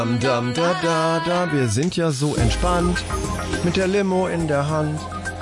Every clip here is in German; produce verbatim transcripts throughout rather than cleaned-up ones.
Dam, da, da, da, wir sind ja so entspannt mit der Limo in der Hand.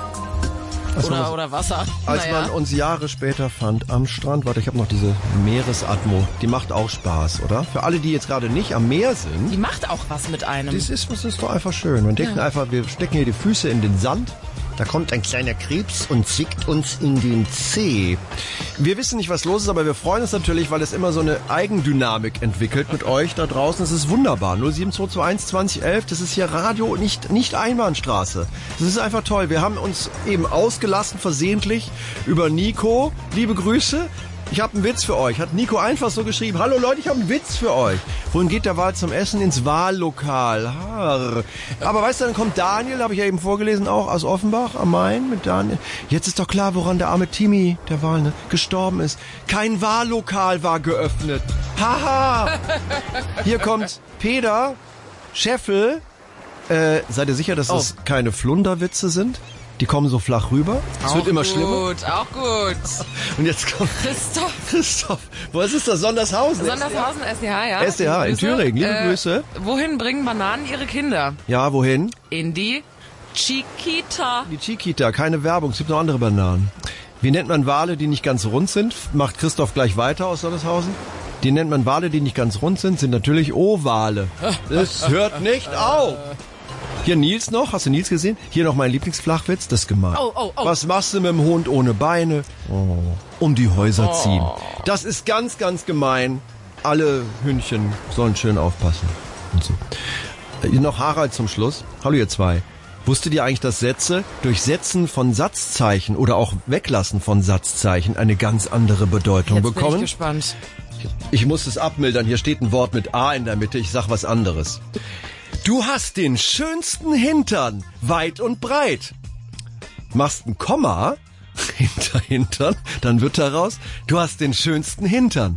Als Oder, man, oder Wasser. Als naja. man uns Jahre später fand am Strand. Warte, ich habe noch diese Meeresatmo. Die macht auch Spaß, oder? Für alle, die jetzt gerade nicht am Meer sind. Die macht auch was mit einem. Das ist, das ist doch einfach schön. Wir denken Ja. einfach, wir stecken hier die Füße in den Sand. Da kommt ein kleiner Krebs und zickt uns in den Zeh. Wir wissen nicht, was los ist, aber wir freuen uns natürlich, weil es immer so eine Eigendynamik entwickelt mit euch da draußen. Das ist wunderbar. null sieben zwei zwei eins zwanzig elf, das ist hier Radio, nicht, nicht Einbahnstraße. Das ist einfach toll. Wir haben uns eben ausgelassen, versehentlich, über Nico. Liebe Grüße. Ich habe einen Witz für euch. Hat Nico einfach so geschrieben. Hallo Leute, ich habe einen Witz für euch. Wohin geht der Wahl zum Essen? Ins Wahllokal. Harr. Aber weißt du, dann kommt Daniel, habe ich ja eben vorgelesen, auch aus Offenbach am Main mit Daniel. Jetzt ist doch klar, woran der arme Timmy, der Wahl, ne, gestorben ist. Kein Wahllokal war geöffnet. Haha. Hier kommt Peter Scheffel. Äh, seid ihr sicher, dass Oh. das keine Flunderwitze sind? Die kommen so flach rüber. Es wird immer gut, schlimmer. Gut, auch gut. Und jetzt kommt Christoph. Christoph. Wo ist es das? Sondershausen? Sondershausen, S D H, ja. S D H in Liebe Grüße. Thüringen. Liebe Äh, Grüße. Wohin bringen Bananen ihre Kinder? Ja, wohin? In die Chiquita. Die Chiquita. Keine Werbung. Es gibt noch andere Bananen. Wie nennt man Wale, die nicht ganz rund sind? Macht Christoph gleich weiter aus Sondershausen. Die nennt man Wale, die nicht ganz rund sind, sind natürlich Ovale. Es hört nicht auf. Hier Nils noch. Hast du Nils gesehen? Hier noch mein Lieblingsflachwitz. Das ist gemein. Oh, oh, oh. Was machst du mit dem Hund ohne Beine? Oh. Um die Häuser ziehen. Das ist ganz, ganz gemein. Alle Hündchen sollen schön aufpassen. Und so. Äh, noch Harald zum Schluss. Hallo ihr zwei. Wusstet ihr eigentlich, dass Sätze durch Setzen von Satzzeichen oder auch Weglassen von Satzzeichen eine ganz andere Bedeutung Jetzt bin bekommen? ich gespannt. Ich muss es abmildern. Hier steht ein Wort mit A in der Mitte. Ich sag was anderes. Du hast den schönsten Hintern, weit und breit. Machst ein Komma hinter Hintern, dann wird daraus, du hast den schönsten Hintern,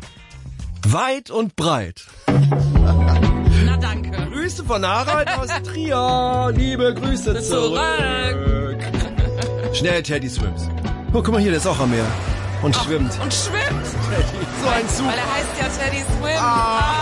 weit und breit. Na danke. Grüße von Harald aus Trier. Liebe Grüße zurück. Zurück. Schnell, Teddy swims. Oh, guck mal hier, der ist auch am Meer. Und schwimmt. Und schwimmt. So ein Zug. Weil er heißt ja Teddy Swim. Ah.